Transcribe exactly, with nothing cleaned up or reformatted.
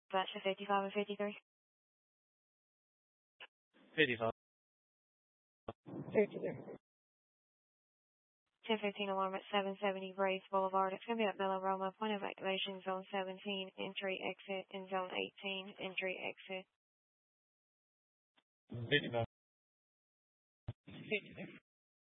Batch of fifty-five and fifty-three. fifty-five. fifty-three. ten fifteen alarm at seven seventy Braves Boulevard. It's going to be at Bella Roma. Point of activation, zone seventeen, entry, exit, and zone eighteen, entry, exit. fifty-five. fifty-three.